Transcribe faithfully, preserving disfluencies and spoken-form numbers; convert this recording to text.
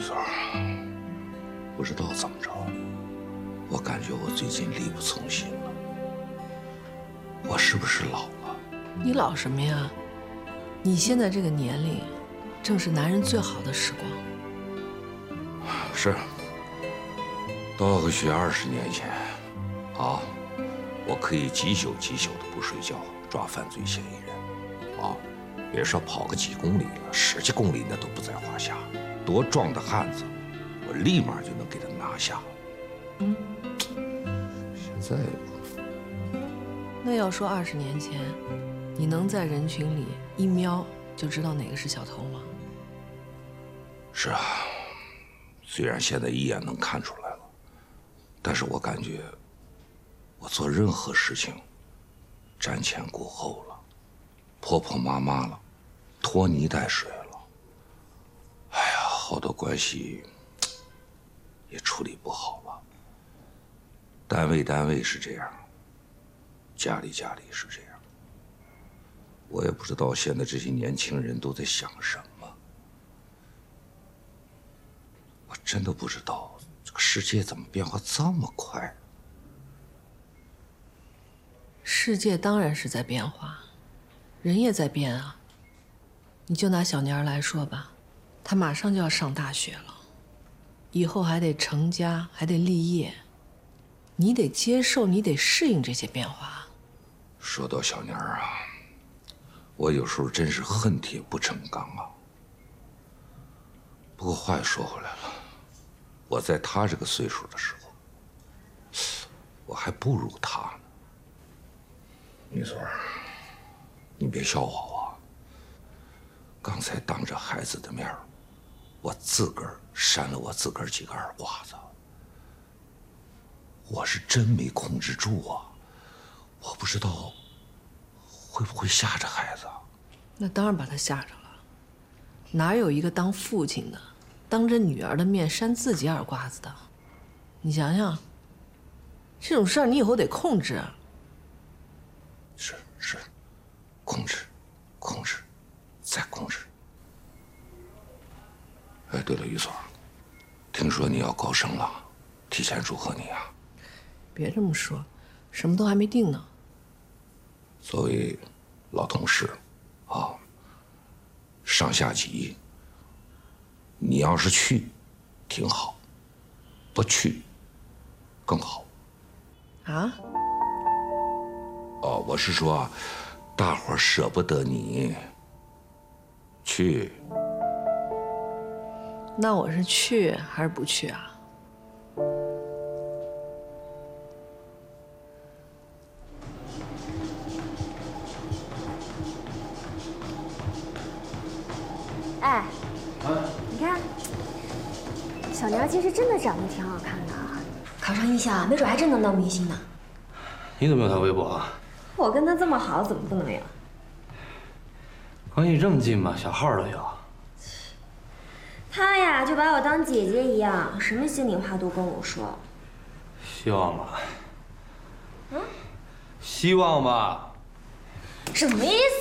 穗儿，不知道怎么着，我感觉我最近力不从心了。我是不是老了？ 你老什么呀？你现在这个年龄，正是男人最好的时光。 是。倒回去二十年前，啊，我可以几宿几宿的不睡觉抓犯罪嫌疑人，啊，别说跑个几公里了，十几公里那都不在话下。多壮的汉子，我立马就能给他拿下。嗯，现在， 那要说二十年前，你能在人群里一瞄就知道哪个是小偷吗？ 是啊，虽然现在一眼能看出来了，但是我感觉我做任何事情瞻前顾后了，婆婆妈妈了，拖泥带水了。哎呀，好多关系也处理不好了。单位单位是这样，家里家里是这样。我也不知道现在这些年轻人都在想什么。我真的不知道这个世界怎么变化这么快。 世界当然是在变化，人也在变啊。你就拿小年儿来说吧，她马上就要上大学了，以后还得成家，还得立业，你得接受，你得适应这些变化。 说到小年儿啊，我有时候真是恨铁不成钢啊。不过话又说回来了，我在她这个岁数的时候，我还不如她呢。女孙儿，你别笑话我。刚才当着孩子的面，我自个儿扇了我自个儿几个耳刮子，我是真没控制住啊！我不知道会不会吓着孩子。 那当然把他吓着了，哪有一个当父亲的当着女儿的面扇自己耳刮子的？你想想，这种事儿你以后得控制。 是是，控制，控制，再控制。哎，对了，于所，听说你要高升了，提前祝贺你啊！ 别这么说，什么都还没定呢。 作为老同事，啊，上下级，你要是去，挺好；不去，更好。 啊？ 哦，我是说，大伙儿舍不得你去。 那我是去还是不去啊？ 哎，啊，你看，小娘其实真的长得挺好看的，考上艺校，没准还真能当明星呢。 你怎么有他微博啊？ 我跟他这么好，怎么不能有？ 关系这么近吗？小号都有。 他呀，就把我当姐姐一样，什么心里话都跟我说。 希望吧。 嗯？ 希望吧。 什么意思？